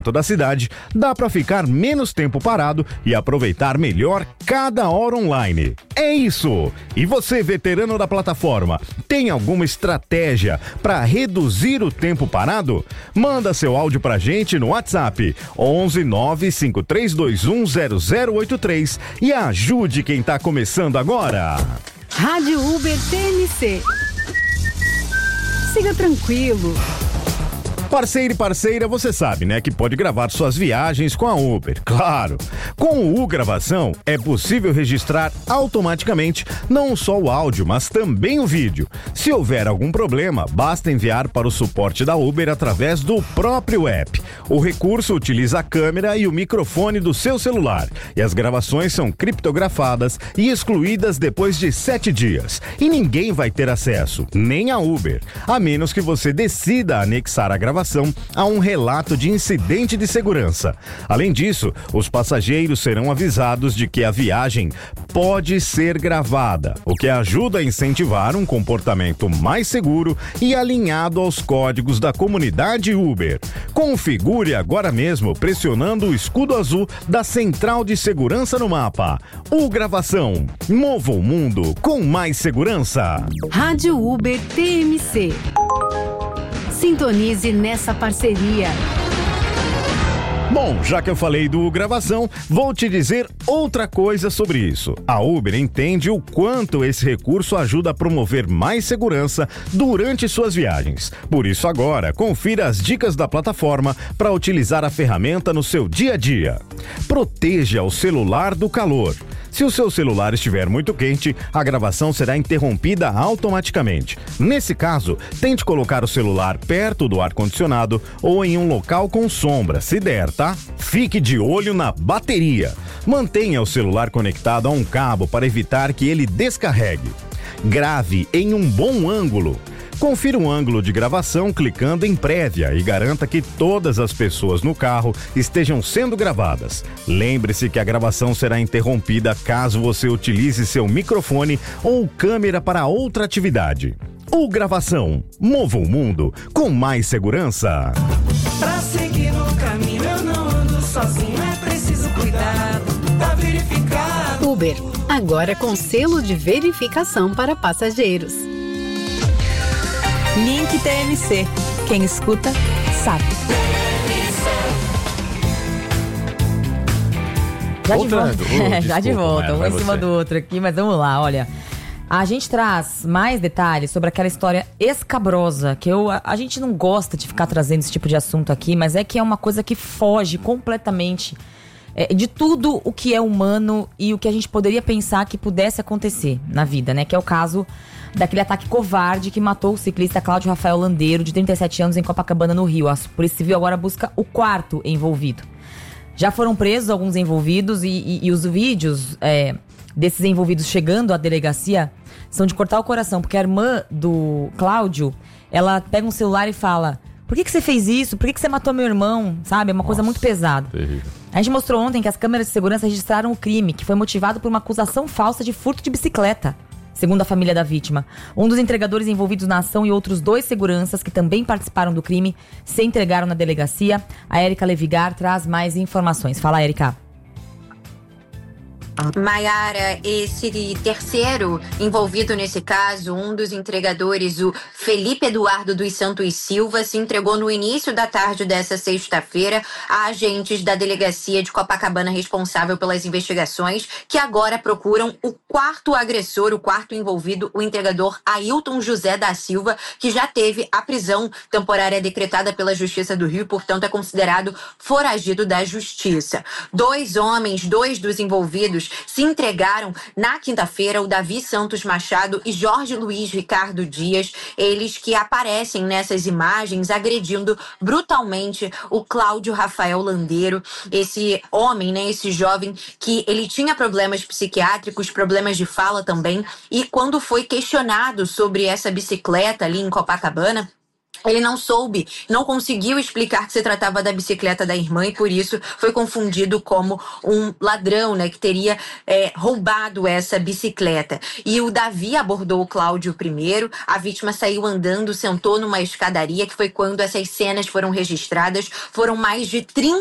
Da cidade, dá para ficar menos tempo parado e aproveitar melhor cada hora online. É isso! E você, veterano da plataforma, tem alguma estratégia para reduzir o tempo parado? Manda seu áudio pra gente no WhatsApp 11 95321 0083 e ajude quem tá começando agora. Rádio Uber TMC. Siga tranquilo. Parceiro e parceira, você sabe, né, que pode gravar suas viagens com a Uber. Claro! Com o U-Gravação, é possível registrar automaticamente não só o áudio, mas também o vídeo. Se houver algum problema, basta enviar para o suporte da Uber através do próprio app. O recurso utiliza a câmera e o microfone do seu celular. E as gravações são criptografadas e excluídas depois de 7 dias. E ninguém vai ter acesso, nem a Uber, a menos que você decida anexar a gravação a um relato de incidente de segurança. Além disso, os passageiros serão avisados de que a viagem pode ser gravada, o que ajuda a incentivar um comportamento mais seguro e alinhado aos códigos da comunidade Uber. Configure agora mesmo pressionando o escudo azul da Central de Segurança no mapa. U-Gravação. Mova o mundo com mais segurança. Rádio Uber TMC. Sintonize nessa parceria. Bom, já que eu falei do Gravação, vou te dizer outra coisa sobre isso. A Uber entende o quanto esse recurso ajuda a promover mais segurança durante suas viagens. Por isso agora, confira as dicas da plataforma para utilizar a ferramenta no seu dia a dia. Proteja o celular do calor. Se o seu celular estiver muito quente, a gravação será interrompida automaticamente. Nesse caso, tente colocar o celular perto do ar-condicionado ou em um local com sombra, se der, tá? Fique de olho na bateria. Mantenha o celular conectado a um cabo para evitar que ele descarregue. Grave em um bom ângulo. Confira o ângulo de gravação clicando em prévia e garanta que todas as pessoas no carro estejam sendo gravadas. Lembre-se que a gravação será interrompida caso você utilize seu microfone ou câmera para outra atividade. O Gravação. Mova o mundo com mais segurança. Pra seguir no caminho eu não ando sozinho, é preciso cuidado, tá verificado. Uber, agora com selo de verificação para passageiros. Link TMC. Quem escuta, sabe. Já de volta, um em cima do outro aqui, mas vamos lá, olha. A gente traz mais detalhes sobre aquela história escabrosa, que a gente não gosta de ficar trazendo esse tipo de assunto aqui, mas é que é uma coisa que foge completamente de tudo o que é humano e o que a gente poderia pensar que pudesse acontecer na vida, né? Que é o caso daquele ataque covarde que matou o ciclista Cláudio Rafael Landeiro, de 37 anos, em Copacabana, no Rio. A Polícia Civil agora busca o 4º envolvido. Já foram presos alguns envolvidos e os vídeos desses envolvidos chegando à delegacia são de cortar o coração, porque a irmã do Cláudio, ela pega um celular e fala: por que você fez isso? Por que você matou meu irmão? Sabe? É uma coisa muito pesada. Terrível. A gente mostrou ontem que as câmeras de segurança registraram o crime, que foi motivado por uma acusação falsa de furto de bicicleta. Segundo a família da vítima, um dos entregadores envolvidos na ação e outros 2 seguranças que também participaram do crime se entregaram na delegacia. A Érica Levigar traz mais informações. Fala, Érica. Maiara, esse terceiro envolvido nesse caso, um dos entregadores, o Felipe Eduardo dos Santos Silva, se entregou no início da tarde dessa sexta-feira a agentes da delegacia de Copacabana responsável pelas investigações, que agora procuram o 4º agressor, o 4º envolvido, o entregador Ailton José da Silva, que já teve a prisão temporária decretada pela Justiça do Rio, portanto é considerado foragido da Justiça. 2 homens, 2 dos envolvidos, se entregaram na quinta-feira, o Davi Santos Machado e Jorge Luiz Ricardo Dias, eles que aparecem nessas imagens agredindo brutalmente o Cláudio Rafael Landeiro, esse homem, né, esse jovem que ele tinha problemas psiquiátricos, problemas de fala também, e quando foi questionado sobre essa bicicleta ali em Copacabana, Ele não conseguiu explicar que se tratava da bicicleta da irmã e por isso foi confundido como um ladrão, né, que teria roubado essa bicicleta. E o Davi abordou o Cláudio primeiro, a vítima saiu andando, sentou numa escadaria, que foi quando essas cenas foram registradas. Foram mais de 30